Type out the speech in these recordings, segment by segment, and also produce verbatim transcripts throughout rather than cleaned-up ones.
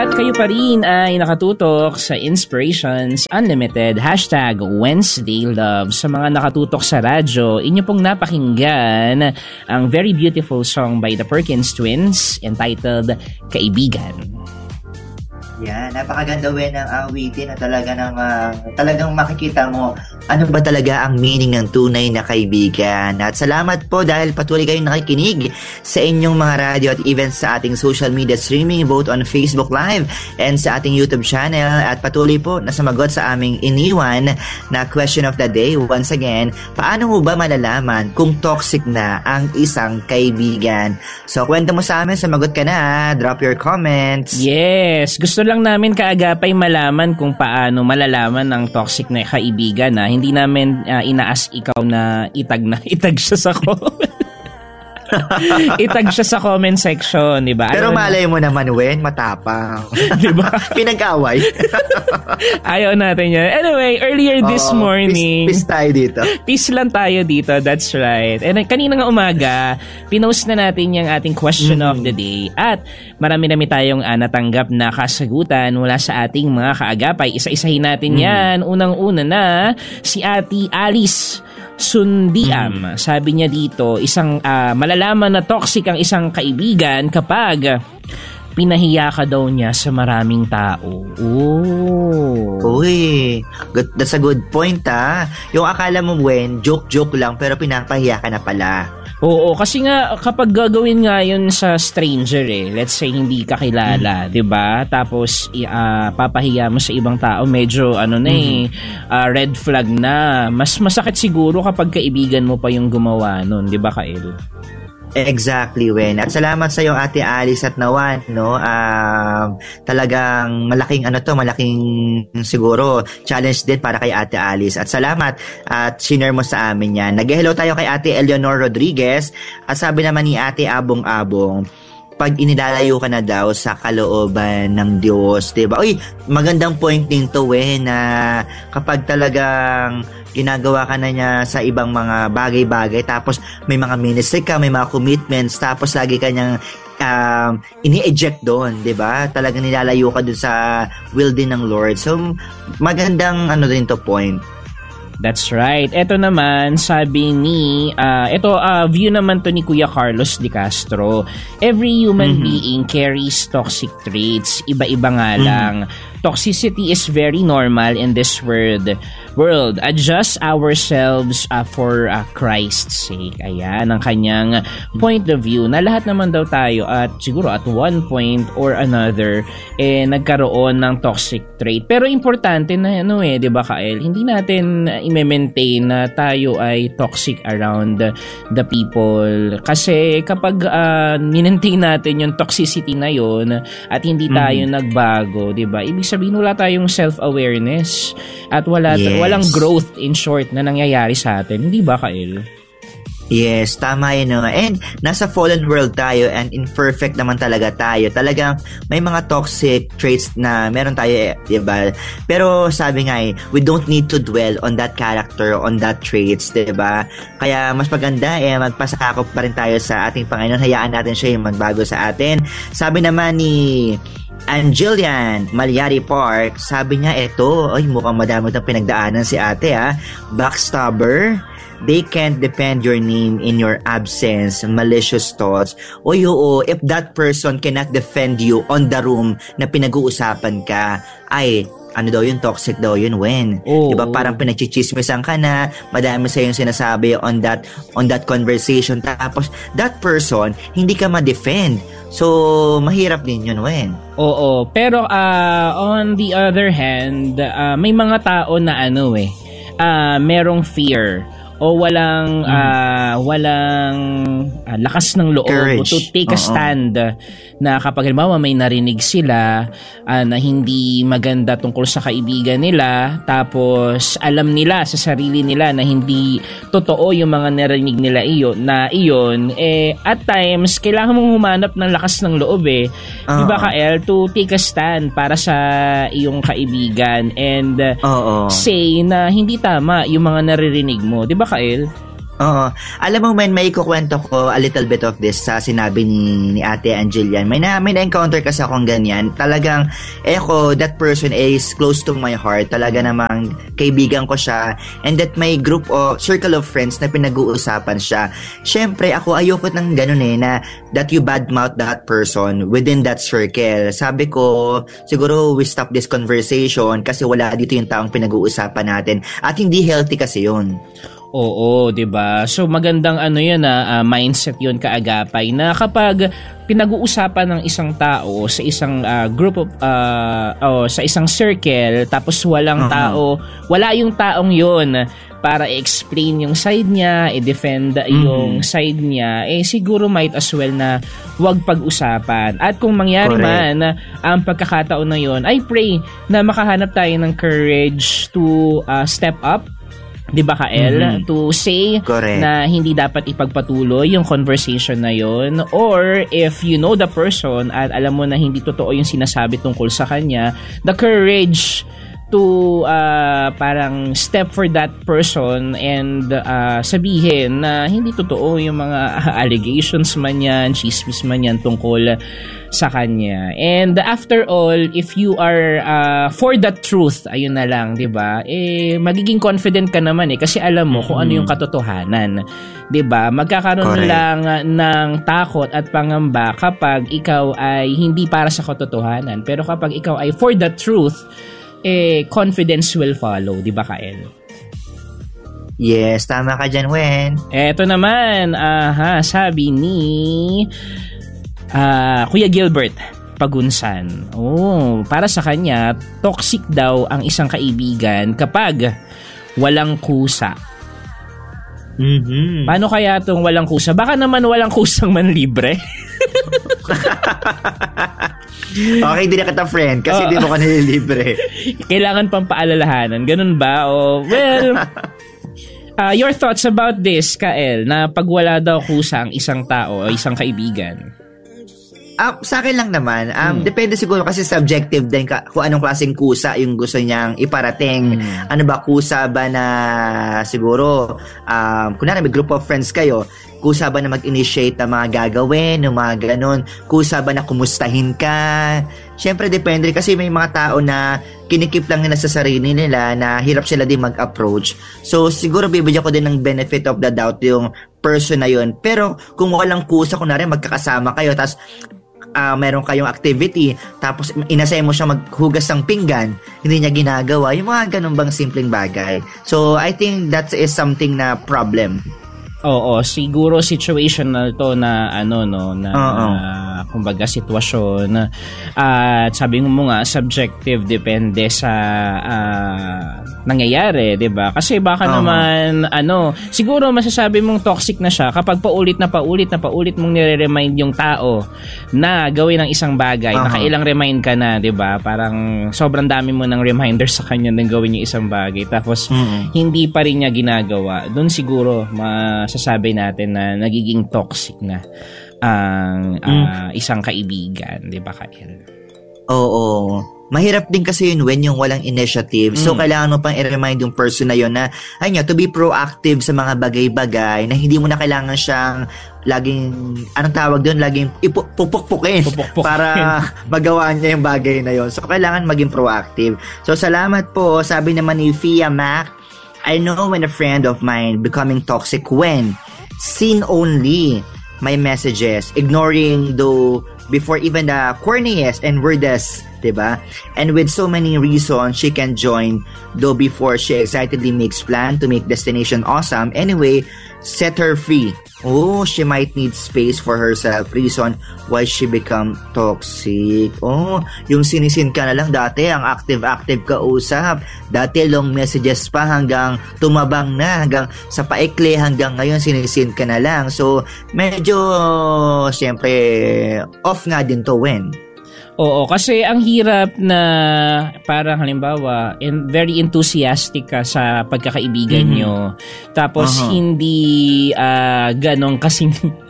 At kayo pa rin ay nakatutok sa Inspirations Unlimited, hashtag Wednesday Love. Sa mga nakatutok sa radyo, inyo pong napakinggan ang very beautiful song by the Perkins Twins entitled Kaibigan. Yan, napakaganda wen ng awitin na talaga ng, uh, talagang makikita mo ano ba talaga ang meaning ng tunay na kaibigan. At salamat po dahil patuloy kayong nakikinig sa inyong mga radio at even sa ating social media streaming, both on Facebook Live and sa ating YouTube channel. At patuloy po na sumagot sa aming iniwan na question of the day. Once again, paano mo ba malalaman kung toxic na ang isang kaibigan? So, kwento mo sa amin, sumagot ka na. Drop your comments. Yes, gusto lang namin kaagapay malaman kung paano malalaman ng toxic na kaibigan na hindi namin uh, inaas ikaw na itag na itag siya sa comment. Itag siya sa comment section, di ba? Pero malay mo naman, Wen, matapang. Di ba? Pinag-away. Ayaw natin yan. Anyway, earlier this Oo, morning... Peace, peace tayo dito. Peace lang tayo dito, that's right. And kanina nga umaga, pinost na natin yung ating question mm. of the day. At marami-rami tayong uh, natanggap na kasagutan mula sa ating mga kaagapay. Isa-isahin natin mm. yan. Unang-una na, si Ate Alice Sundiam. Mm. Sabi niya dito, isang uh, malalaman na toxic ang isang kaibigan kapag pinahiya ka daw niya sa maraming tao. Oh. Uy, good, that's a good point ah. Yung akala mo, Wen, joke-joke lang pero pinapahiya ka na pala. Oo, kasi nga kapag gagawin nga yun sa stranger eh, let's say hindi ka kilala, mm. 'di ba? Tapos uh, papahiya mo sa ibang tao, medyo ano na eh, mm. uh, red flag na. Mas masakit siguro kapag kaibigan mo pa yung gumawa nun, 'di ba, Kael? Exactly, Wen. At salamat sa iyo, Ate Alice at Nawan, no? Um, talagang malaking ano to, malaking siguro challenge din para kay Ate Alice. At salamat at share mo sa amin yan. Nag-hello tayo kay Ate Eleanor Rodriguez. At sabi naman ni Ate Abong Abong, pag inilalayo ka na daw sa kalooban ng Diyos, diba? Uy, magandang point din to, Wen, na kapag talagang ginagawa ka na niya sa ibang mga bagay-bagay, tapos may mga ministry ka, may mga commitments, tapos lagi ka niyang um, ini-eject doon, di ba? Talagang nilalayo ka doon sa will din ng Lord. So, magandang ano din to point. That's right. Ito naman, sabi ni, uh, ito, uh, view naman to ni Kuya Carlos De Castro. Every human mm-hmm. being carries toxic traits. Iba-iba nga mm-hmm. lang. Toxicity is very normal in this world. World. Adjust ourselves uh, for uh, Christ's sake. Ayan, ang kanyang point of view na lahat naman daw tayo at siguro at one point or another eh nagkaroon ng toxic trait. Pero importante na ano eh, 'di ba, Kael? Hindi natin uh, i-maintain na tayo ay toxic around the people. Kasi kapag uh, minentain natin yung toxicity na yun at hindi tayo mm. nagbago, 'di ba? Ibig sabihin wala tayong self-awareness at wala yes. walang growth in short na nangyayari sa atin. Hindi ba, Kael? Yes, tama yun. No? And nasa fallen world tayo and imperfect naman talaga tayo. Talagang may mga toxic traits na meron tayo, eh, diba? Pero sabi nga eh, we don't need to dwell on that character, on that traits, diba? Kaya mas maganda eh, magpasakop pa rin tayo sa ating Panginoon. Hayaan natin siya yung magbago sa atin. Sabi naman ni Angelian Malyari Park, sabi niya, eto, ay mukhang madami itong pinagdaanan si ate ha. Backstabber, they can't defend your name in your absence, malicious thoughts. O oo, if that person cannot defend you on the room na pinag-uusapan ka, ay, ano daw yun, toxic daw yun, Wen. Oh, diba, parang pinagchichismisan ka na, madami sa yung sinasabi on that, on that conversation, tapos that person, hindi ka ma-defend. So, mahirap din yun, Wen. Oo, pero uh, on the other hand, uh, may mga tao na ano eh, uh, merong fear o walang mm. uh, walang uh, lakas ng loob Courage. To take a Uh-oh. stand na kapag halimbawa may narinig sila uh, na hindi maganda tungkol sa kaibigan nila, tapos alam nila sa sarili nila na hindi totoo yung mga narinig nila iyon, na iyon, eh at times kailangan mong humanap ng lakas ng loob eh, di ba, Kael, to take a stand para sa iyong kaibigan and uh, say na hindi tama yung mga naririnig mo, di ba, Kael? Oo. Alam mo, man, may kukwento ko a little bit of this sa sinabi ni, ni Ate Angelian. May na, may na-encounter kasi akong ganyan. Talagang, eh ko, that person is close to my heart. Talaga namang kaibigan ko siya. And that may group o circle of friends na pinag-uusapan siya. Siyempre, ako ayoko ng ganun eh, na that you badmouth that person within that circle. Sabi ko, siguro we stop this conversation kasi wala dito yung taong pinag-uusapan natin. At hindi healthy kasi yun. Oo, 'di ba? So magandang ano 'yan na uh, mindset 'yon kaagapay na kapag pinag-uusapan ng isang tao sa isang uh, group of uh, o sa isang circle tapos walang uh-huh. tao, wala yung taong 'yon para i-explain yung side niya, i-defend mm-hmm. yung side niya, eh siguro might as well na wag pag-usapan. At kung mangyari Correct. man ang pagkakataon na 'yon, I pray na makahanap tayo ng courage to uh, step up. 'Di ba, Kael? Mm-hmm. To say Correct. na hindi dapat ipagpatuloy yung conversation na yon, or if you know the person at alam mo na hindi totoo yung sinasabi tungkol sa kanya, the courage to uh, parang step for that person and uh, sabihin na hindi totoo yung mga allegations man yan, chismis man yan tungkol sa kanya. And after all, if you are uh, for the truth, ayun na lang, 'di ba? Eh magiging confident ka naman eh kasi alam mo mm-hmm. kung ano yung katotohanan. 'Di ba? Magkakaroon Correct. lang ng takot at pangamba kapag ikaw ay hindi para sa katotohanan. Pero kapag ikaw ay for the truth, eh confidence will follow, 'di ba, Kael? Yes, tama ka dyan, Wen. Eto naman, aha, sabi ni uh, Kuya Gilbert Pagunsan. Oh, para sa kanya, toxic daw ang isang kaibigan kapag walang kusa. Mm-hmm. Paano kaya itong walang kusa? Baka naman walang kusang manlibre. Okay, hindi na kita friend kasi hindi oh. mo ka nililibre. Kailangan pang paalalahanan. Ganun ba? O, well, uh, your thoughts about this, Kael, na pag wala daw kusa ang isang tao o isang kaibigan? Uh, sa akin lang naman, um, hmm. depende siguro kasi subjective din ka, kung anong klaseng kusa yung gusto niyang iparating. Hmm. Ano ba, kusa ba na siguro, um, kunwari may group of friends kayo, kusa ba na mag-initiate ng mga gagawin, ng mga ganun, kusa ba na kumustahin ka. Siyempre, depende kasi may mga tao na kinikip lang nila sa sarili nila na hirap sila din mag-approach. So, siguro bibigyan ko din ng benefit of the doubt yung person na yun. Pero, kung walang kusa, kunwari magkakasama kayo, tapos Uh, meron kayong activity tapos inasay mo siya maghugas ng pinggan, hindi niya ginagawa, yung mga ganun bang simpleng bagay. So I think that is something na problem. Oo, siguro situational to na ano no na uh, kumbaga sitwasyon at uh, sabi mo nga subjective, depende sa uh, nangyayari, 'di ba? Kasi baka uh-huh. naman ano, siguro masasabi mong toxic na siya kapag paulit na paulit na paulit mong nire-remind yung tao na gawin ang isang bagay. Uh-huh. Nakailang remind ka na, 'di ba? Parang sobrang dami mo ng reminder sa kanya na gawin yung isang bagay tapos uh-huh. hindi pa rin niya ginagawa. Doon siguro masasabi natin na nagiging toxic na ang uh, mm. isang kaibigan, 'di ba, Kael? Oo. Mahirap din kasi yun when yung walang initiative. So, mm. kailangan mo pang i-remind yung person na yun na, ayun, to be proactive sa mga bagay-bagay na hindi mo na kailangan siyang laging, anong tawag doon, laging ipupukpukin para magawa niya yung bagay na yun. So, kailangan maging proactive. So, salamat po. Sabi naman ni Fia Mac, I know when a friend of mine becoming toxic when seen only my messages, ignoring though before even the corniest and weirdest, diba? And with so many reasons she can join, though before she excitedly makes plan to make destination awesome. Anyway, set her free. Oh, she might need space for herself. Reason why she become toxic. Oh, yung sinisin ka na lang dati, ang active-active ka usap. Dati long messages pa hanggang tumabang na, hanggang sa paikli, hanggang ngayon sinisin ka na lang. So, medyo, siyempre, off nga din to when. Oo, kasi ang hirap na parang halimbawa, in, very enthusiastic ka sa pagkakaibigan mm-hmm. nyo. Tapos uh-huh. hindi uh, ganong kasing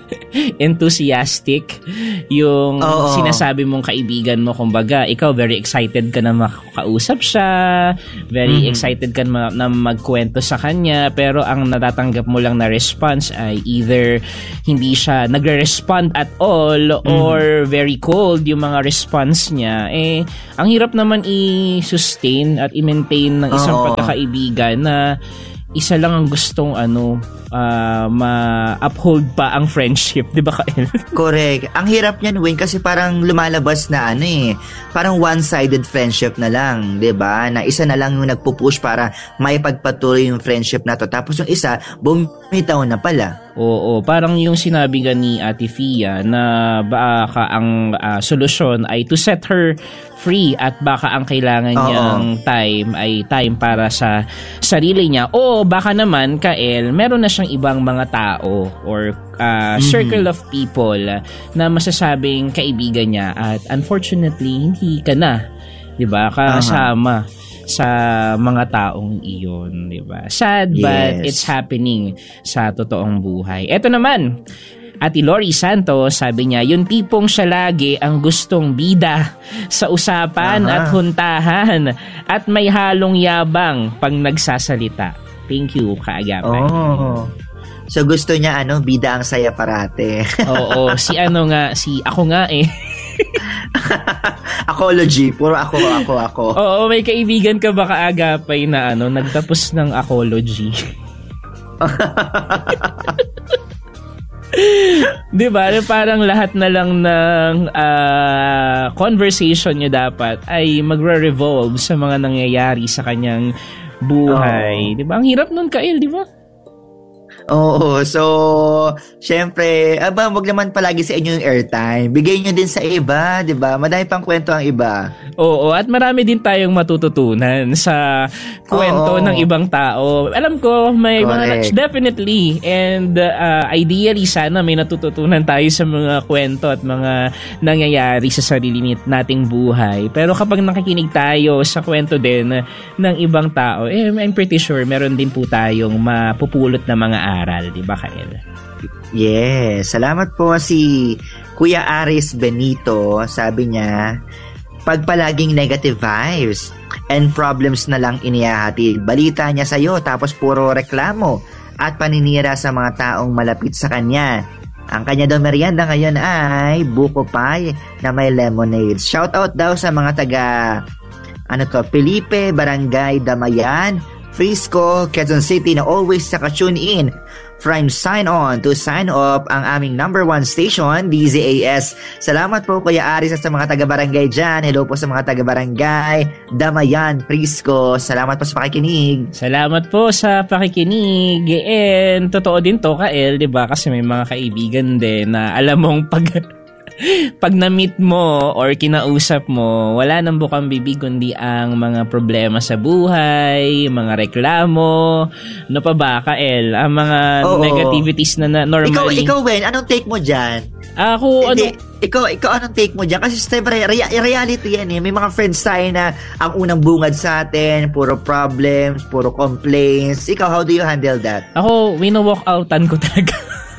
enthusiastic yung Oo. sinasabi mong kaibigan mo. Kumbaga, ikaw very excited ka na makausap siya, very mm-hmm. excited ka na, na magkwento sa kanya, pero ang natatanggap mo lang na response ay either hindi siya nagre-respond at all mm-hmm. or very cold yung mga response niya. Eh, ang hirap naman i-sustain at i-maintain ng isang Oo. pagkakaibigan na isa lang ang gustong ano uh, ma-uphold pa ang friendship, di ba, Kael? Correct. Ang hirap niyan, Wayne, kasi parang lumalabas na ano eh, parang one-sided friendship na lang, di ba? Na isa na lang yung nagpupush para maipagpatuloy yung friendship na to. Tapos yung isa, bumitaw na pala. Oo, parang yung sinabi nga ni Ate Fia na baka ang uh, solusyon ay to set her free at baka ang kailangan Oo. niyang time ay time para sa sarili niya. O baka naman, Kael, meron na siyang ibang mga tao or uh, circle mm-hmm. of people na masasabing kaibigan niya at unfortunately, hindi ka na, di ba, kasama uh-huh. sa mga taong iyon, di ba? Sad, yes. but it's happening sa totoong buhay. Eto naman, Ate Lori Santos, sabi niya, yung tipong siya lagi ang gustong bida sa usapan uh-huh. at huntahan at may halong yabang pag nagsasalita. Thank you, kaagapay. Oh. So gusto niya ano, bida ang saya parate. Oo, si ano nga, si ako nga eh. Acology, puro ako, ako, ako. Oo, may kaibigan ka ba kaagapay na ano, nagtapos ng acology? Di ba? Parang lahat na lang ng uh, conversation niyo dapat ay magre-revolve sa mga nangyayari sa kanyang buhay. Oh. Di ba? Ang hirap nun, Kael, di ba? Oo, so syempre, aba, wag naman palagi sa inyo yung airtime. Bigay nyo din sa iba, 'di ba? Madami pang kwento ang iba. Oo, at marami din tayong matututunan sa kwento Oo. ng ibang tao. Alam ko may Correct. mga definitely and uh, ideally sana may natututunan tayo sa mga kwento at mga nangyayari sa sarili nating buhay. Pero kapag nakikinig tayo sa kwento din ng ibang tao, eh, I'm pretty sure meron din po tayong mapupulot na mga aral, di ba, Kael? Yes. Salamat po si Kuya Aris Benito. Sabi niya, pag palaging negative vibes and problems na lang inihahatid, balita niya sa'yo tapos puro reklamo at paninira sa mga taong malapit sa kanya. Ang kanya daw merienda ngayon ay buko pie na may lemonade. Shoutout daw sa mga taga ano to, Felipe, Barangay Damayan, Frisco, Quezon City na always naka-tune in from sign on to sign up ang aming number one station, D Z A S. Salamat po Kuya Aris at sa mga taga-barangay dyan. Hello po sa mga taga-barangay Damayan, Frisco. Salamat po sa pakikinig. Salamat po sa pakikinig. And totoo din to, Kael, di ba? Kasi may mga kaibigan din na alam mong pag... pag na-meet mo or kinausap mo, wala nang bukang bibig kundi ang mga problema sa buhay, mga reklamo, ano pa ba, Kael? Ang mga Oo. negativities na, na normally... Ikaw, ikaw, Ben, anong take mo dyan? Ako, Hindi, ano... Ikaw, ikaw, anong take mo dyan? Kasi siyempre, rea- reality yan eh. May mga friends tayo na ang unang bungad sa atin, puro problems, puro complaints. Ikaw, how do you handle that? Ako, wino-walk-outan ko talaga.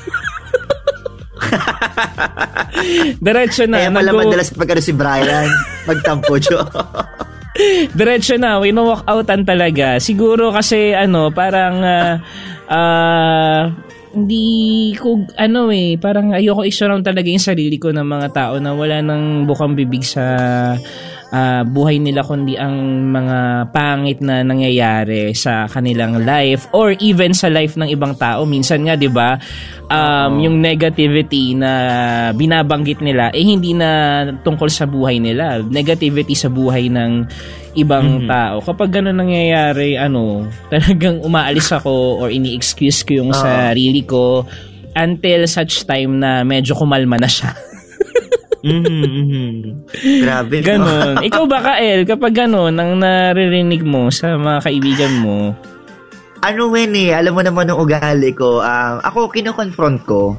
Diretso na. Kaya pala mag- madalas pagkano si Brian magtampo siya. Diretso na, wino-walk-outan talaga. Siguro kasi ano, parang uh, uh, hindi ko, ano eh, parang ayoko i-surround talaga yung sarili ko ng mga tao na wala nang bukang bibig sa uh, buhay nila kundi ang mga pangit na nangyayari sa kanilang life or even sa life ng ibang tao. Minsan nga, di ba, um, oh. yung negativity na binabanggit nila, eh hindi na tungkol sa buhay nila. Negativity sa buhay ng ibang mm-hmm. tao. Kapag gano'n nangyayari, ano, talagang umaalis ako or ini-excuse ko yung oh. sarili ko until such time na medyo kumalma na siya. mm-hmm. Grabe. Ganon. Ikaw ba, Kael, kapag ganon ang naririnig mo sa mga kaibigan mo? Ano, Wen eh, alam mo naman yung ugali ko. Um, ako, kino-confront ko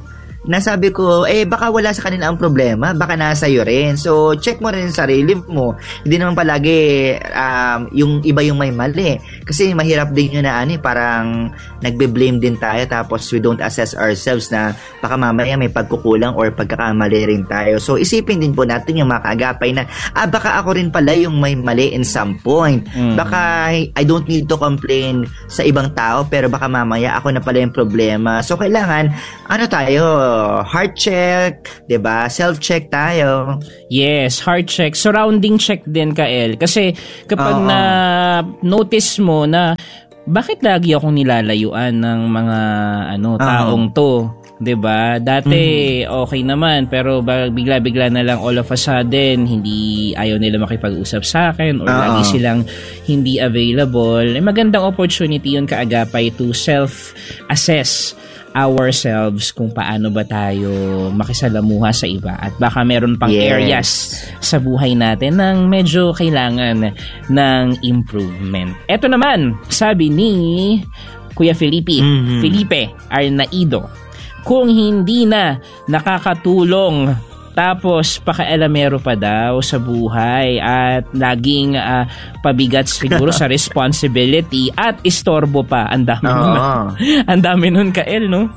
nasabi ko, eh baka wala sa kanila ang problema, baka nasa iyo rin. So, check mo rin sarili mo. Hindi naman palagi um, yung iba yung may mali. Kasi mahirap din yun na ano, parang nagbe-blame din tayo tapos we don't assess ourselves na baka mamaya may pagkukulang or pagkakamali rin tayo. So, isipin din po natin yung mga kaagapay na, ah, baka ako rin pala yung may mali in some point. Mm. Baka I don't need to complain sa ibang tao pero baka mamaya ako na pala yung problema. So, kailangan, ano tayo, heart check, 'di ba? Self-check tayo. Yes, heart check. Surrounding check din, Kael. Kasi kapag Uh-oh. na notice mo na bakit lagi akong nilalayuan ng mga ano taong Uh-oh. to, 'di ba? Dati mm-hmm. okay naman pero bigla-bigla na lang all of a sudden hindi ayaw nila makipag-usap sa akin or Uh-oh. lagi silang hindi available. Eh, magandang opportunity 'yun, kaagapay, to self-assess ourselves kung paano ba tayo makisalamuha sa iba at baka meron pang yes. areas sa buhay natin nang medyo kailangan ng improvement. Ito naman, sabi ni Kuya Felipe, mm-hmm. Felipe Arnaido, kung hindi na nakakatulong tapos pakialamero pa daw sa buhay at laging uh, pabigat siguro sa responsibility at istorbo pa. Ang dami nun. Ang dami nun, Kael, no?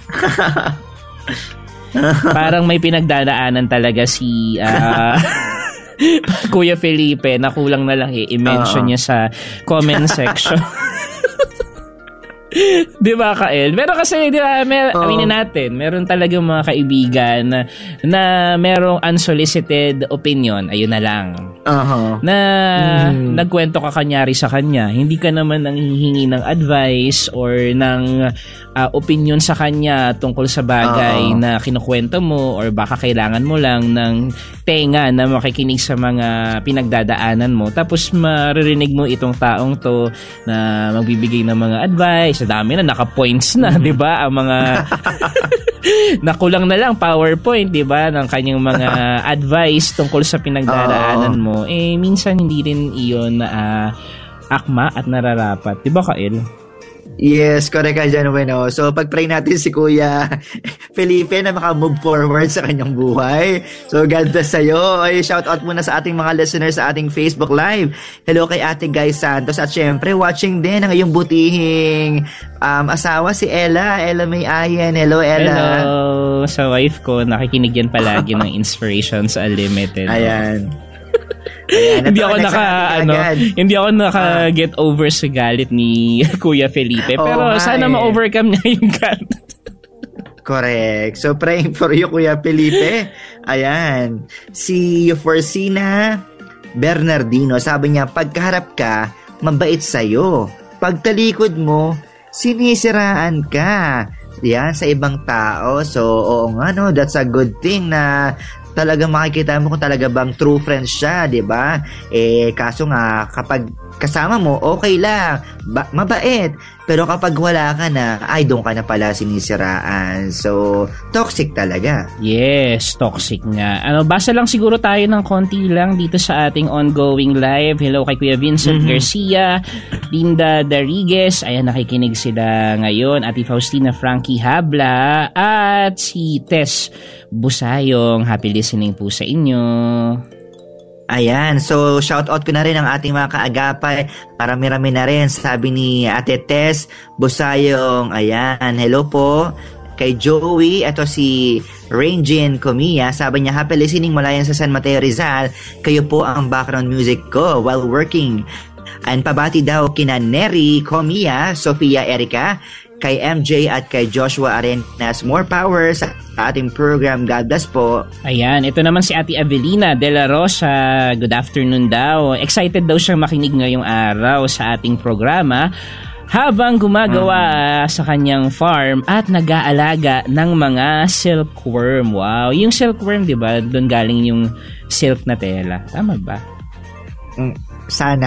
Parang may pinagdadaanan talaga si uh, Kuya Felipe na kulang na lang eh, i-mention Uh-oh. niya sa comment section. Di ba, Kael? Pero kasi, di ba, mer- oh. aminin natin, meron talagang mga kaibigan na, na merong unsolicited opinion. Ayun na lang. Uh-huh. Na mm. nagkwento ka kanyari sa kanya. Hindi ka naman nanghihingi ng advice or ng uh, opinion sa kanya tungkol sa bagay uh-huh. na kinukwento mo or baka kailangan mo lang ng tenga na makikinig sa mga pinagdadaanan mo. Tapos maririnig mo itong taong to na magbibigay ng mga advice. Sa dami na, naka-points na, mm-hmm. di ba? Ang mga nakulang na lang PowerPoint, di ba? Ng kanyang mga advice tungkol sa pinagdaraanan oh. mo. Eh, minsan hindi rin iyon uh, akma at nararapat. Di ba, Kael? Yes, correct ka dyan, bueno. So, pag-pray natin si Kuya Felipe na maka-move forward sa kanyang buhay. So, God bless sa'yo. Ay, shout out muna sa ating mga listeners sa ating Facebook Live. Hello kay Ate Guy Santos. At syempre, watching din ang iyong butihing um, asawa, si Ella. Ella May Ayen. Hello, Ella. Hello. Sa wife ko, nakikinig yan palagi ng Inspirations Unlimited. Ayan. Ayan, hindi ako naka ano, hindi ako naka get over sa galit ni Kuya Felipe, pero oh, sana ma-overcome niya yung galit. Correct. So praying for you, Kuya Felipe. Ayan. Si Forsina Bernardino, sabi niya, pagkaharap ka, mabait sa'yo. Pagtalikod mo, sinisiraan ka. Yan, sa ibang tao. So, oo nga, no, that's a good thing na talaga makikita mo kung talaga bang true friend siya, di ba? Eh, kaso nga, kapag kasama mo, okay lang, ba- mabait. Pero kapag wala ka na, ay, doon ka na pala sinisiraan. So, toxic talaga. Yes, toxic nga. Ano, basa lang siguro tayo ng konti lang dito sa ating ongoing live. Hello kay Kuya Vincent mm-hmm. Garcia, Linda Darigues, ayan, nakikinig sila ngayon. Ati Faustina Frankie Habla, at si Tess Busayong. Happy listening po sa inyo. Ayan, so shout out ko na rin ang ating mga kaagapay. Marami-rami na rin, sabi ni Ate Tess Busayong. Ayan, hello po. Kay Joey, ito si Rainjin Comia. Sabi niya, happy listening mula yan sa San Mateo Rizal. Kayo po ang background music ko while working. And pabati daw kina Neri Comia, Sofia Erica, kay M J at kay Joshua Arenas. More power sa ating program. God bless po. Ayan, ito naman si Ate Avelina De La Rosa. Good afternoon daw. Excited daw siyang makinig ngayong araw sa ating programa habang gumagawa uh-huh. sa kanyang farm at nag-aalaga ng mga silkworm. Wow, yung silkworm, di ba? Doon galing yung silk na tela. Tama ba? Mm, sana.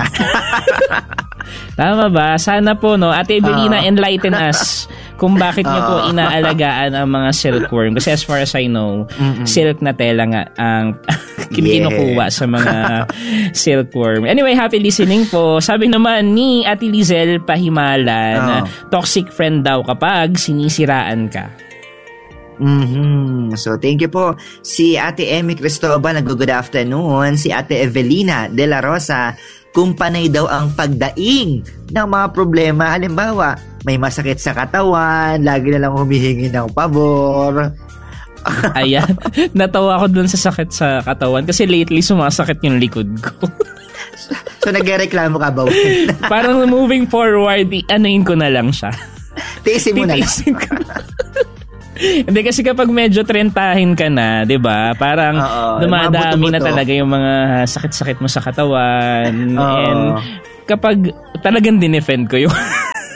Tama ba? Sana po, no? Ate Evelina, uh, enlighten us kung bakit niyo uh, po inaalagaan ang mga silkworm. Kasi as far as I know, mm-mm. silk na tela nga ang kinukuha yeah. sa mga silkworm. Anyway, happy listening po. Sabi naman ni Ate Lizel Pahimalan, uh. toxic friend daw kapag sinisiraan ka. Mm-hmm. So, thank you po. Si Ate Emmy Cristobal, nag-good afternoon. Si Ate Evelina De La Rosa, kung panay daw ang pagdaing ng mga problema. Halimbawa, may masakit sa katawan, lagi na lang humihingi ng pabor. Ayan, natawa ako dun sa sakit sa katawan kasi lately sumasakit yung likod ko. So, nagreklamo ka ba? Parang moving forward, anuin ko na lang siya. Tiisin mo na lang. Hindi kasi kapag medyo trentahin ka na, 'di ba? Parang uh, dumadami na talaga yung mga sakit-sakit mo sa katawan. Uh, and kapag talagang dinefend ko yung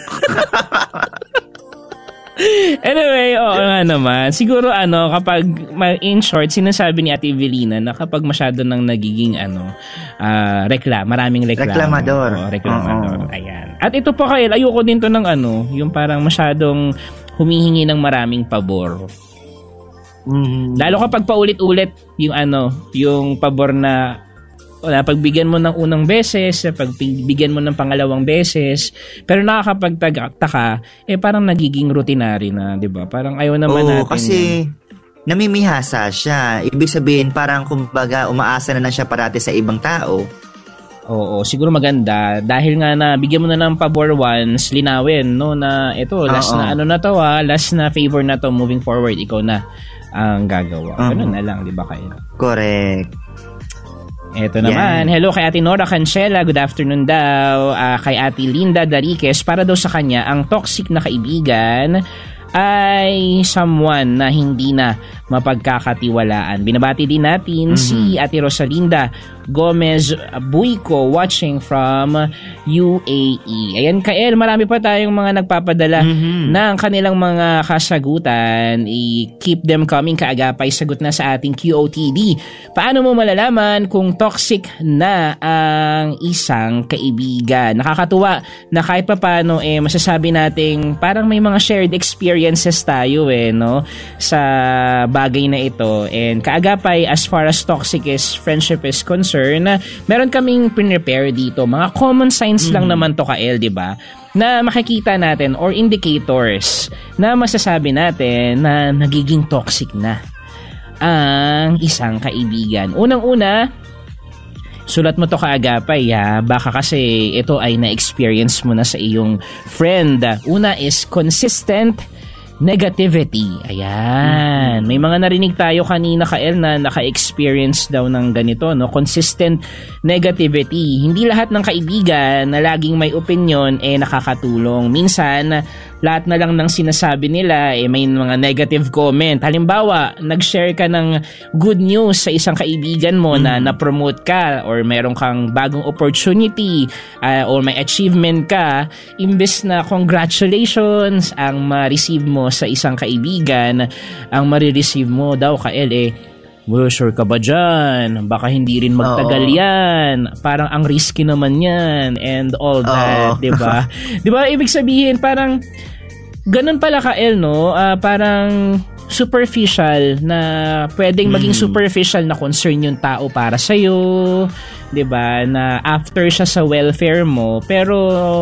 Anyway, oo nga naman. Siguro ano, kapag in short, sinasabi ni Ate Evelina na kapag masyado nang nagiging ano, uh, reklam, maraming reklamo. Reklamador. O, reklamador. Uh-oh. Ayan. At ito po kayo, ayoko din to ng ano, yung parang masyadong humihingi ng maraming pabor. Mm-hmm. Lalo kapag paulit-ulit yung ano, yung pabor na wala, pagbigyan mo ng unang beses, pagbigyan mo ng pangalawang beses, pero nakakapagtaka, eh parang nagiging routinary na, di ba? Parang ayaw naman Oo, natin. Kasi yun. Namimihasa siya. Ibig sabihin, parang kumbaga umaasa na lang siya parati sa ibang tao. Oo, siguro maganda dahil nga na bigyan mo na ng pabor once, linawin no na ito last Uh-oh. na ano na to ha, last na favor na to, moving forward ikaw na ang gagawa. Uh-huh. Ganun na lang, 'di ba kayo? Correct. Ito naman, yeah. Hello kay Ate Nora Cancela, good afternoon daw. Uh, kay Ate Linda Dariquez, para daw sa kanya ang toxic na kaibigan ay someone na hindi na mapagkakatiwalaan. Binabati din natin mm-hmm. si Ate Rosalinda Gomez Buico watching from U A E. Ayan, Kael, marami pa tayong mga nagpapadala mm-hmm. ng kanilang mga kasagutan. I-keep them coming, kaagapay sagot na sa ating Q O T D. Paano mo malalaman kung toxic na ang isang kaibigan? Nakakatuwa na kahit pa paano eh, masasabi nating parang may mga shared experiences tayo eh, no? Sa bagay na ito. And kaagapay, as far as toxic is friendship is concerned, na meron kaming prepare dito. Mga common signs mm. lang naman to, Kael, di ba? Na makikita natin or indicators na masasabi natin na nagiging toxic na ang isang kaibigan. Unang-una, sulat mo to kaagapay ha. Baka kasi ito ay na-experience mo na sa iyong friend. Una is consistent negativity. Ayan. May mga narinig tayo kanina, Kael, na naka-experience daw ng ganito, no? Consistent negativity. Hindi lahat ng kaibigan na laging may opinion eh nakakatulong. Minsan, lahat na lang ng sinasabi nila eh may mga negative comment. Halimbawa, nag-share ka ng good news sa isang kaibigan mo mm. na na-promote ka or meron kang bagong opportunity uh, or may achievement ka, imbes na congratulations ang ma-receive mo sa isang kaibigan, ang ma-receive mo daw, Kael, eh well, sure ka ba dyan? Baka hindi rin magtagal Oo. yan. Parang ang risky naman yan and all that, di ba? Di ba, ibig sabihin, parang ganun pala, Kael, no? Uh, parang superficial na pwedeng maging mm. superficial na concern yung tao para sa'yo, di ba? Na after siya sa welfare mo, pero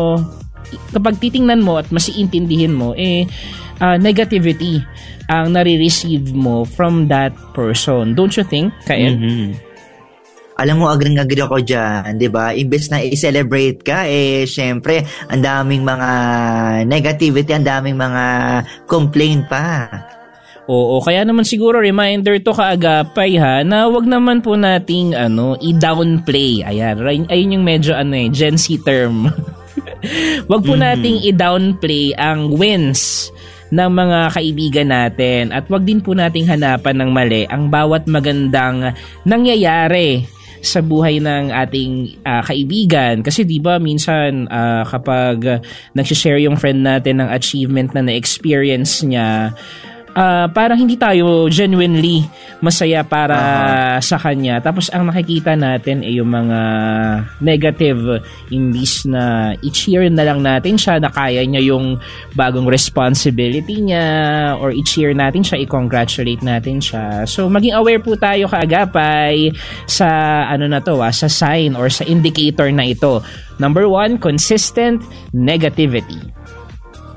kapag titingnan mo at mas iintindihin mo, eh, uh, negativity ang nare-receive mo from that person. Don't you think, Kael? Mm-hmm. Alam mo, agree-agree ako dyan, di ba? Imbes na i-celebrate ka, eh, syempre, ang daming mga negativity, ang daming mga complaint pa. Oo, kaya naman siguro reminder to kaagapay ha, na wag naman po nating ano, i-downplay. Ayan, ayun yung medyo ano eh, Gen Z term. Wag po mm-hmm. nating i-downplay ang wins ng mga kaibigan natin at wag din po nating hanapan ng mali ang bawat magandang nangyayari sa buhay ng ating uh, kaibigan. Kasi di ba minsan uh, kapag uh, nag-share yung friend natin ng achievement na na-experience niya, Uh, parang hindi tayo genuinely masaya para uh-huh. sa kanya. Tapos ang nakikita natin ay yung mga negative, imbis na i-cheer na lang natin siya na kaya niya yung bagong responsibility niya or i-cheer natin siya, i-congratulate natin siya. So maging aware po tayo kaagapay sa ano na to, ah, sa sign or sa indicator na ito. Number one, consistent negativity.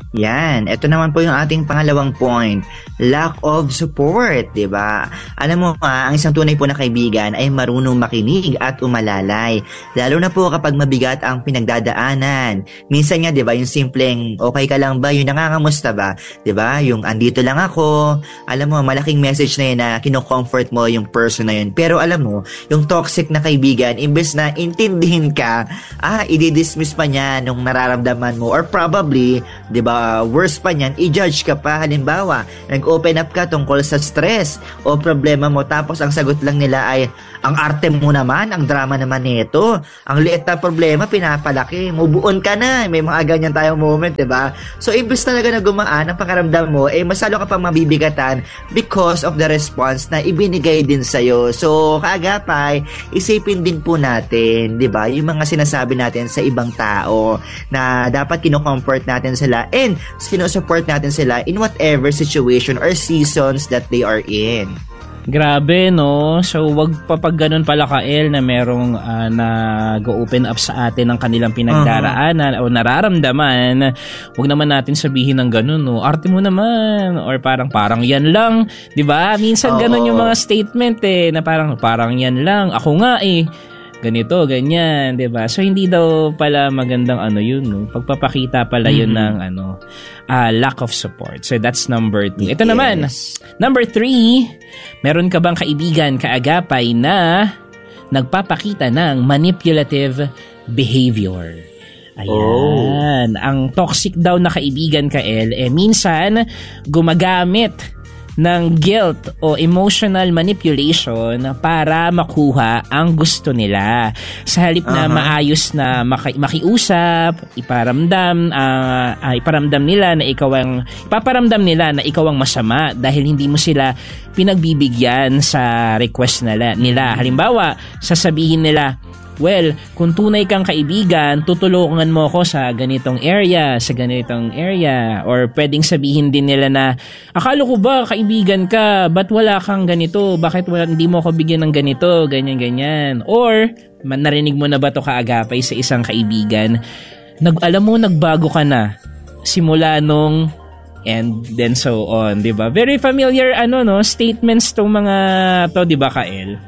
Yan, ito naman po yung ating pangalawang point, lack of support, di ba? Alam mo nga, ang isang tunay po na kaibigan ay marunong makinig at umalalay, lalo na po kapag mabigat ang pinagdadaanan. Minsan nga, di ba, yung simpleng, okay ka lang ba, yung nangangamusta ba, di ba? Yung andito lang ako, alam mo, malaking message na yun na kino-comfort mo yung person na yun. Pero alam mo, yung toxic na kaibigan, imbes na intindihin ka, ah, i-dismiss pa niya nung nararamdaman mo, or probably, di ba, Uh, worse pa niyan, i-judge ka pa. Halimbawa, nag-open up ka tungkol sa stress o problema mo, tapos ang sagot lang nila ay, ang arte mo naman, ang drama naman nito, ang liit na problema, pinapalaki, mubuon ka na, may mga ganyan tayong moment, diba? So, imbes talaga na gumaan ang pakaramdam mo, eh, masalo ka pang mabibigatan because of the response na ibinigay din sa'yo. So, kaagapay, isipin din po natin, diba? Yung mga sinasabi natin sa ibang tao na dapat kino-comfort natin sila and sinusupport natin sila in whatever situation or seasons that they are in. Grabe, no? So, wag pa pag ganun pala, Kael, na merong uh, nag-open up sa atin ng kanilang pinagdaraanan uh-huh. o nararamdaman. Wag naman natin sabihin ng ganun, no? Arte mo naman. Or parang, parang yan lang. Diba? Minsan uh-huh. ganun yung mga statement, eh, na parang, parang yan lang. Ako nga, eh. Ganito, ganyan, 'di ba? So hindi daw pala magandang ano 'yun, no. Pagpapakita pala 'yun mm-hmm. ng ano, uh, lack of support. So that's number two. Ito yes. naman, number three, meron ka bang kaibigan, kaagapay na nagpapakita ng manipulative behavior? Ayan. Oh. Ang toxic daw na kaibigan, Kael, eh minsan gumagamit ng guilt o emotional manipulation para makuha ang gusto nila. Sa halip na uh-huh. maayos na maki- makiusap, iparamdam, uh, uh, iparamdam nila na ikaw ang, ipaparamdam nila na ikaw ang masama dahil hindi mo sila pinagbibigyan sa request nila. nila. Halimbawa, sasabihin nila, well, kung tunay kang kaibigan, tutulungan mo ako sa ganitong area, sa ganitong area. Or pwedeng sabihin din nila na, akala ko ba kaibigan ka, ba't wala kang ganito? Bakit wala, hindi mo ako bigyan ng ganito? Ganyan, ganyan. Or, narinig mo na ba to kaagapay sa isang kaibigan? Nag, alam mo, nagbago ka na. Simula nung and then so on, di ba? Very familiar, ano, no, statements tong mga to, di ba, Kael?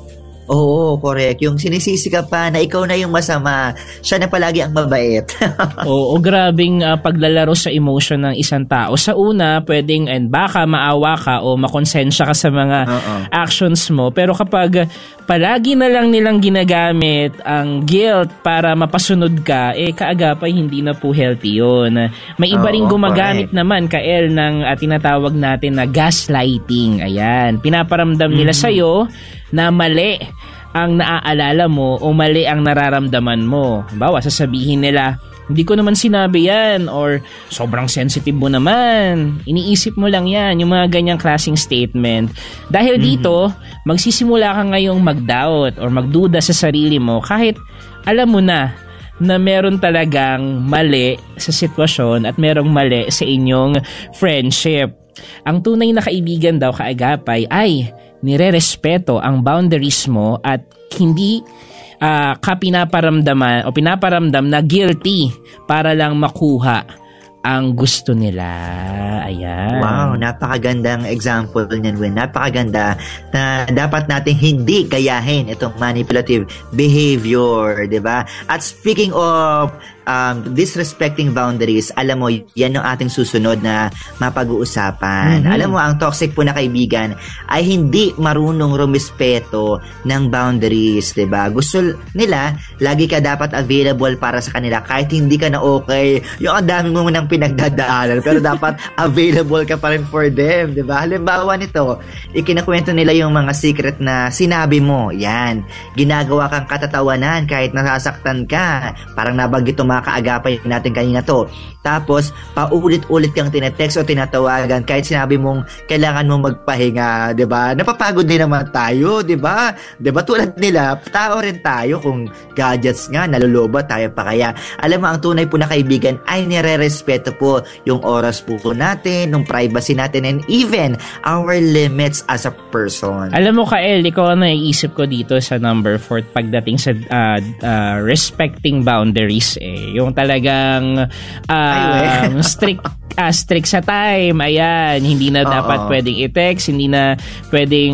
Oo, correct. Yung sinisisi ka pa na ikaw na yung masama, siya na palagi ang mabait. Oo, grabing uh, paglalaro sa emotion ng isang tao. Sa una, pwedeng and baka maawa ka o makonsensya ka sa mga Uh-oh. actions mo. Pero kapag palagi na lang nilang ginagamit ang guilt para mapasunod ka, eh kaagapay hindi na po healthy yun. May iba ring gumagamit correct. naman, Kael, ng uh, tinatawag natin na gaslighting. Ayan, pinaparamdam nila mm-hmm. sa'yo na mali ang naaalala mo o mali ang nararamdaman mo. Bawa, sasabihin nila, hindi ko naman sinabi yan, or sobrang sensitive mo naman, iniisip mo lang yan, yung mga ganyang klaseng statement. Dahil mm-hmm. dito, magsisimula ka ngayong mag-doubt or magduda sa sarili mo kahit alam mo na na meron talagang mali sa sitwasyon at merong mali sa inyong friendship. Ang tunay na kaibigan daw, kaagapay, ay nire-respeto ang boundaries mo at hindi uh, ka pinaparamdaman o pinaparamdam na guilty para lang makuha ang gusto nila. Ayan. Wow, napakagandang example niyan, Win. Napakaganda na dapat nating hindi gayahin itong manipulative behavior, 'di ba? At speaking of um, disrespecting boundaries, alam mo, yan ang ating susunod na mapag-uusapan. Mm-hmm. Alam mo, ang toxic po na kaibigan ay hindi marunong rumispeto ng boundaries, 'di ba? Gusto nila, lagi ka dapat available para sa kanila kahit hindi ka na okay. Yung ang dami mo nang pinagdadaanan, pero dapat available ka pa rin for them, 'di ba? Halimbawa nito, ikinakwento nila yung mga secret na sinabi mo. Yan. Ginagawa kang katatawanan kahit nasasaktan ka. Parang nabanggit itong mga kaagapay natin kanina to. Tapos, paulit-ulit kang tinetext o tinatawagan kahit sinabi mong kailangan mong magpahinga, 'di ba? Napapagod din naman tayo, 'di ba? 'Di ba tulad nila, tao rin tayo, kung gadgets nga, naluluba tayo pa kaya. Alam mo, ang tunay po na kaibigan ay nire-respeto po yung oras po natin, yung privacy natin, and even our limits as a person. Alam mo, Kael, ikaw ang naiisip ko dito sa number four pagdating sa uh, uh, respecting boundaries, eh. eh. Yung talagang um, strict ah, strict sa time. Ayan, hindi na dapat Uh-oh. pwedeng i-text, hindi na pwedeng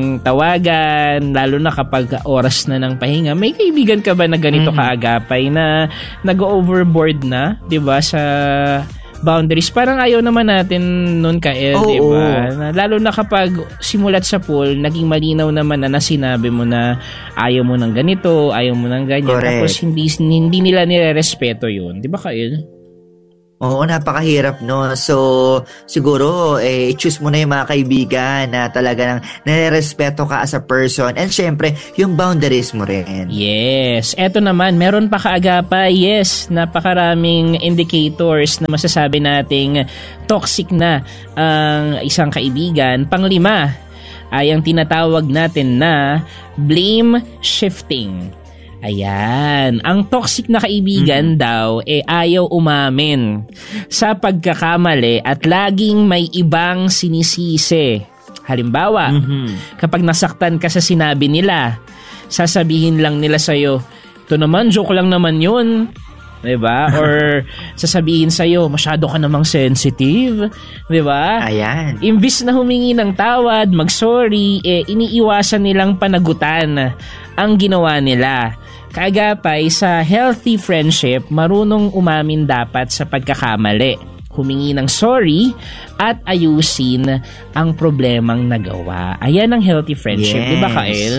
tawagan, lalo na kapag oras na ng pahinga. May kaibigan ka ba na ganito mm-hmm. kaagapay na nag-overboard na, 'di ba, sa boundaries? Parang ayaw naman natin noon, Kael, oh, di ba? Oh. Lalo na kapag simulat sa pool, naging malinaw naman na nasinabi mo na ayaw mo ng ganito, ayaw mo ng ganyan. Correct. Tapos hindi, hindi nila nire-respeto yun. Di ba, Kael? Oo, napakahirap, no? So, siguro, eh, choose mo na yung mga kaibigan na talaga nang nare-respeto ka as a person. And syempre, yung boundaries mo rin. Yes. Eto naman, meron pa kaagapa. Yes, napakaraming indicators na masasabi nating toxic na ang isang kaibigan. Panglima ay ang tinatawag natin na blame shifting. Ayan, ang toxic na kaibigan mm-hmm. daw eh ayaw umamin sa pagkakamali at laging may ibang sinisisi. Halimbawa, mm-hmm. kapag nasaktan ka sa sinabi nila, sasabihin lang nila sa'yo, ito naman, joke lang naman yun. Diba? Or sasabihin sa'yo, masyado ka namang sensitive. Diba? Ayan. Imbis na humingi ng tawad, mag-sorry, eh, iniiwasan nilang panagutan ang ginawa nila. Kaagapay, sa healthy friendship, marunong umamin dapat sa pagkakamali, humingi ng sorry, at ayusin ang problemang nagawa. Ayan ang healthy friendship. Yes. Diba, Kael?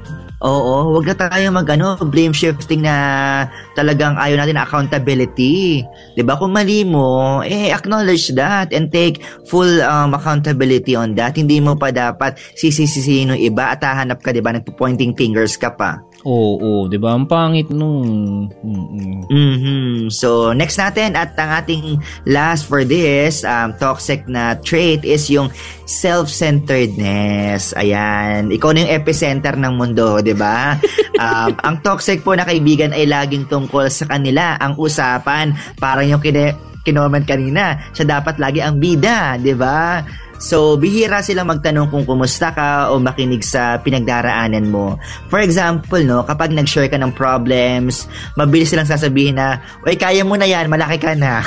Oo, wag na tayo mag ano, blame shifting na talagang ayaw natin accountability. 'Di ba? Kung mali mo, eh acknowledge that and take full um, accountability on that. Hindi mo pa dapat sisisihin ng iba at hahanap ka, 'di ba, nagpo-pointing fingers ka pa. Oo, oo, 'di ba? Ang pangit nung. Mm-hmm. Mhm. So, next natin at ang ating last for this um, toxic na trait is yung self-centeredness. Ayan, ikaw na yung epicenter ng mundo, 'di ba? um, ang toxic po na kaibigan ay laging tungkol sa kanila ang usapan. Parang yung kine- kinoment kanina, siya dapat lagi ang bida, 'di ba? So, bihira silang magtanong kung kumusta ka o makinig sa pinagdaraanan mo. For example, no, kapag nag-share ka ng problems, mabilis silang sasabihin na, "Uy, kaya mo na yan, malaki ka na."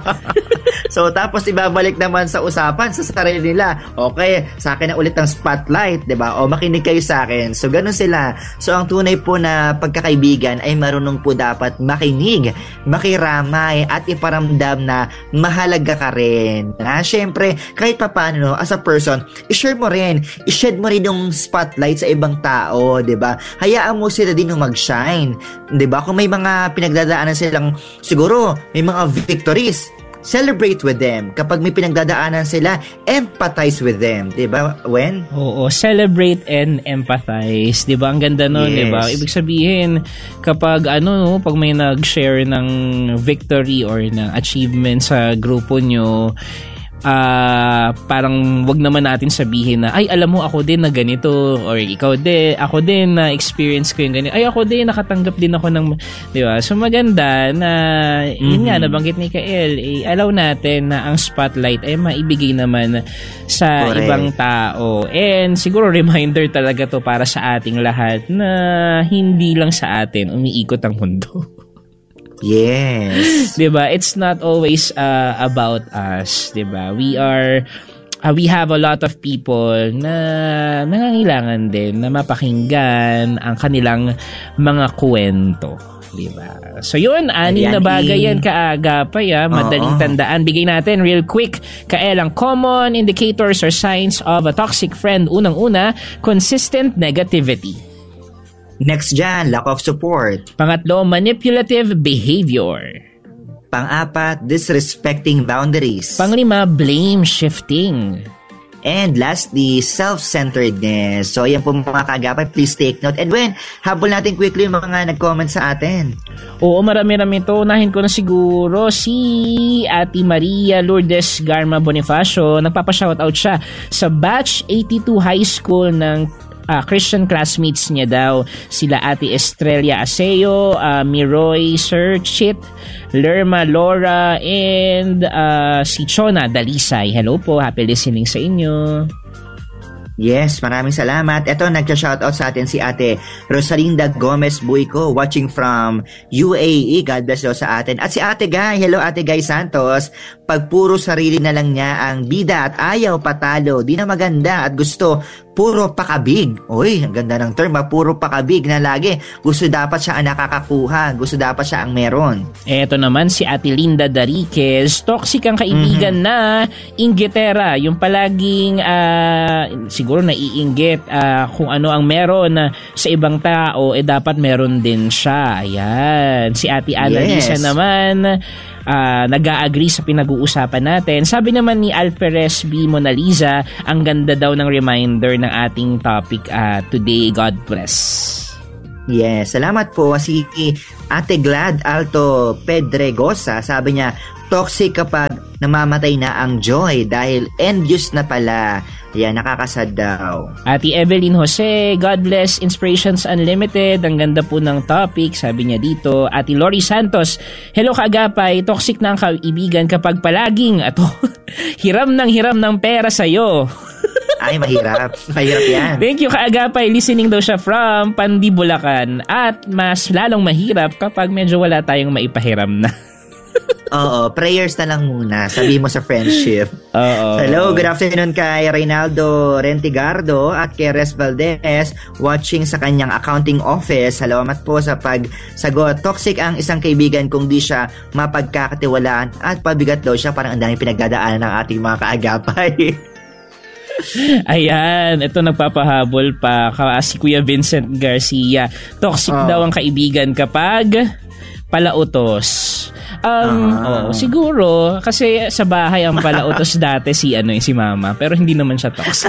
So, tapos ibabalik naman sa usapan sa sarili nila. Okay, sa akin na ulit ang spotlight, 'di ba? O makinig kayo sa akin. So, ganun sila. So, ang tunay po na pagkakaibigan ay marunong po dapat makinig, makiramay, at iparamdam na mahalaga ka rin. Ha? Syempre, kahit papaano, no, as a person, i-share mo rin, i-shed mo rin yung spotlight sa ibang tao, 'di ba? Hayaan mo sila din yung mag-shine, 'di ba? Kung may mga pinagdadaanan silang, siguro may mga victories, celebrate with them. Kapag may pinagdadaanan sila, empathize with them, 'di ba? When? Oo, celebrate and empathize, 'di ba? Ang ganda noon, yes. 'Di ba? Ibig sabihin, kapag ano, pag may nag-share ng victory or ng achievement sa grupo nyo, Uh, parang wag naman natin sabihin na, ay, alam mo, ako din na ganito, or ikaw din, ako din na experience ko yung ganito, ay, ako din, nakatanggap din ako ng, di ba? So, maganda na, mm-hmm. yun nga, nabanggit ni Kael, eh, allow natin na ang spotlight ay maibigay naman sa Correct. Ibang tao. And siguro reminder talaga to para sa ating lahat na hindi lang sa atin umiikot ang mundo. Yes. 'Di ba? It's not always uh, about us, 'di ba? We are uh, we have a lot of people na nangangailangan din na mapakinggan ang kanilang mga kwento, 'di ba? So 'yun, anim na bagay yan kaagapay, ah, madaling tandaan. Bigay natin real quick. Kael, ang common indicators or signs of a toxic friend. Unang-una, consistent negativity. Next dyan, lack of support. Pangatlo, manipulative behavior. Pang-apat, disrespecting boundaries. Panglima, blame shifting. And lastly, self-centeredness. So, yan po mga kaagapay. Please take note. And when, habol natin quickly yung mga nag-comment sa atin. Oo, marami-rami ito. Unahin ko na siguro si Ate Maria Lourdes Garma Bonifacio. Nagpapa-shoutout siya sa Batch eighty-two High School ng Uh, Christian classmates niya daw, sila Ate Estrella Aseo, uh, Miroy Serchit, Lerma Laura, and uh, si Chona Dalisay. Hello po, happy listening sa inyo. Yes, maraming salamat. Ito, nagka-shoutout sa atin si Ate Rosalinda Gomez Buico, watching from U A E. God bless daw sa atin. At si Ate Guy, hello Ate Guy Santos. Pag puro sarili na lang niya ang bida at ayaw patalo, di na maganda at gusto puro pakabig. Uy, ang ganda ng term, ha? Puro pakabig na lagi. Gusto dapat siya ang nakakakuha. Gusto dapat siya ang meron. Eto naman si Ate Linda Dariquez, toxic ang kaibigan mm-hmm. na inggitera. Yung palaging uh, siguro naiinggit uh, kung ano ang meron sa ibang tao, eh dapat meron din siya. Ayan. Si Ate Annalisa yes. naman, Uh, nag-a-agree sa pinag-uusapan natin. Sabi naman ni Alferez B. Mona Lisa, ang ganda daw ng reminder ng ating topic uh, today. God bless. Yes, salamat po. Si Ate Glad Alto Pedregosa, sabi niya, toxic kapag namamatay na ang joy dahil end-use na pala. Yan, nakakasad daw. Ate Evelyn Jose, God bless, Inspirations Unlimited. Ang ganda po ng topic, sabi niya dito. Ate Lori Santos, hello kaagapay, toxic na ang kaibigan kapag palaging, ato, hiram ng hiram ng pera sa'yo. Ay, mahirap. Mahirap yan. Thank you kaagapay. Listening daw siya from Pandi, Bulacan. At mas lalong mahirap kapag medyo wala tayong maipahiram na. Oo, prayers na lang muna. Sabi mo sa friendship. Oo. Hello, good afternoon kay Reynaldo Rentigardo at kay Res Valdez watching sa kanyang accounting office. Salamat po sa pagsagot. Toxic ang isang kaibigan kung di siya mapagkakatiwalaan at pabigat daw siya, parang ang daming pinagdadaanan ng ating mga kaagapay. Ayan, ito nagpapahabol pa si Kuya Vincent Garcia. Toxic oh. daw ang kaibigan kapag palautos. Um, uh-huh. oh, siguro kasi sa bahay ang palautos dati si ano si Mama, pero hindi naman siya toxic.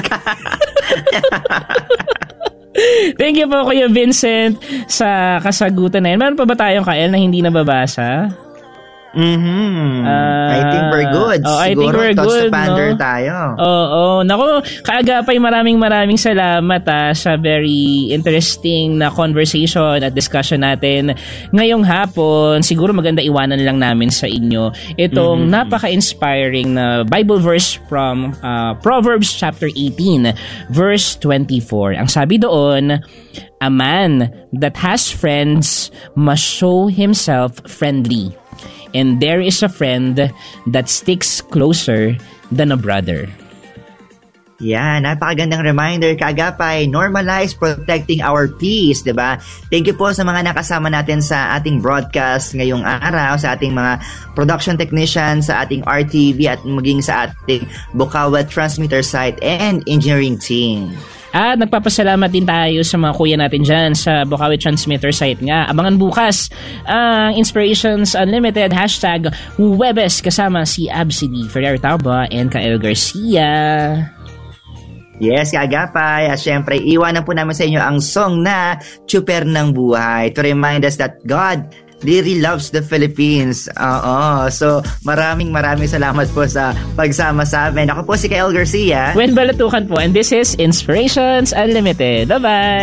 Thank you po Kuya Vincent sa kasagutan na yan. Meron pa ba tayong Kael na hindi nababasa? Mm-hmm. Uh, I think we're good. Oh, I Siguro, think we're good, no? tayo. Oo. Oh, oh. Naku, kaagapay, maraming maraming salamat ah, sa very interesting na conversation at discussion natin ngayong hapon. Siguro maganda iwanan lang namin sa inyo itong mm-hmm. napaka-inspiring na Bible verse from uh, Proverbs chapter eighteen, verse twenty-four. Ang sabi doon, a man that has friends must show himself friendly. And there is a friend that sticks closer than a brother. Yan, napakagandang reminder, kaagapay. Normalize protecting our peace, diba? Thank you po sa mga nakasama natin sa ating broadcast ngayong araw, sa ating mga production technicians, sa ating R T V at maging sa ating Bukawat transmitter site and engineering team. At nagpapasalamat din tayo sa mga kuya natin dyan sa Bukawi Transmitter site nga. Abangan bukas ang uh, Inspirations Unlimited hashtag Webes kasama si Absidy Ferrer Tauba and Kael Garcia. Yes, kaagapay. At syempre, iwanan po namin sa inyo ang song na Chuper ng Buhay to remind us that God really loves the Philippines. Oo. So, maraming maraming salamat po sa pagsama sa amin. Ako po si Kael Garcia. Gwen Balatukan po, and this is Inspirations Unlimited. Bye-bye!